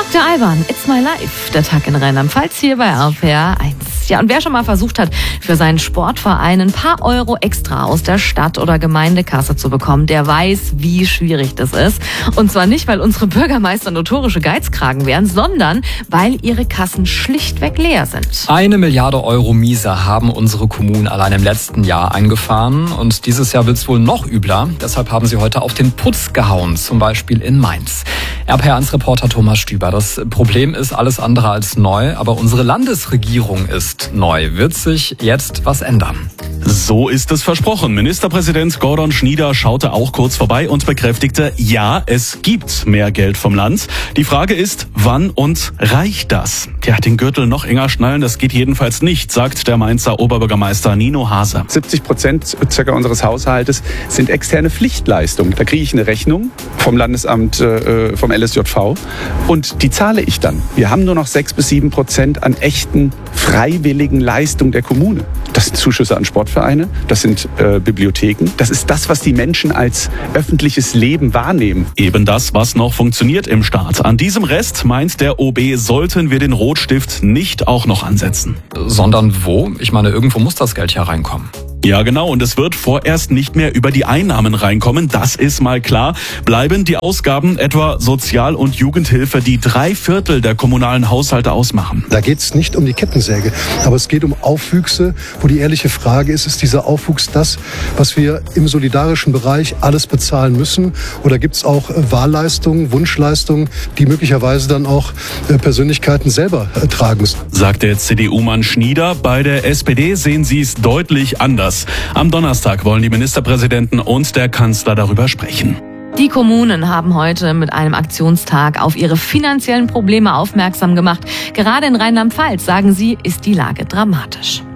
Dr. Alban, It's My Life, der Tag in Rheinland-Pfalz hier bei RPR 1. Ja, und wer schon mal versucht hat, für seinen Sportverein ein paar Euro extra aus der Stadt- oder Gemeindekasse zu bekommen, der weiß, wie schwierig das ist. Und zwar nicht, weil unsere Bürgermeister notorische Geizkragen wären, sondern weil ihre Kassen schlichtweg leer sind. 1 Milliarde Euro Miese haben unsere Kommunen allein im letzten Jahr eingefahren. Und dieses Jahr wird es wohl noch übler. Deshalb haben sie heute auf den Putz gehauen, zum Beispiel in Mainz. RPR1-Reporter Thomas Stüber. Das Problem ist alles andere als neu, aber unsere Landesregierung ist neu. Wird sich jetzt was ändern? So ist es versprochen. Ministerpräsident Gordon Schnieder schaute auch kurz vorbei und bekräftigte, ja, es gibt mehr Geld vom Land. Die Frage ist, wann und reicht das? Ja, den Gürtel noch enger schnallen, das geht jedenfalls nicht, sagt der Mainzer Oberbürgermeister Nino Hase. 70% circa unseres Haushaltes sind externe Pflichtleistungen. Da kriege ich eine Rechnung vom Landesamt, vom LSJV und die zahle ich dann. Wir haben nur noch 6-7% an echten freiwilligen Leistungen der Kommune. Das sind Zuschüsse an Sportvereine, das sind Bibliotheken. Das ist das, was die Menschen als öffentliches Leben wahrnehmen. Eben das, was noch funktioniert im Staat. An diesem Rest, meint der OB, sollten wir den Rotstift nicht auch noch ansetzen. Sondern wo? Ich meine, irgendwo muss das Geld ja reinkommen. Ja, genau. Und es wird vorerst nicht mehr über die Einnahmen reinkommen. Das ist mal klar. Bleiben die Ausgaben, etwa Sozial- und Jugendhilfe, die 3/4 der kommunalen Haushalte ausmachen. Da geht es nicht um die Kettensäge, aber es geht um Aufwüchse, wo die ehrliche Frage ist dieser Aufwuchs das, was wir im solidarischen Bereich alles bezahlen müssen? Oder gibt es auch Wahlleistungen, Wunschleistungen, die möglicherweise dann auch Persönlichkeiten selber tragen müssen? Sagt der CDU-Mann Schnieder. Bei der SPD sehen sie es deutlich anders. Am Donnerstag wollen die Ministerpräsidenten und der Kanzler darüber sprechen. Die Kommunen haben heute mit einem Aktionstag auf ihre finanziellen Probleme aufmerksam gemacht. Gerade in Rheinland-Pfalz, sagen sie, ist die Lage dramatisch.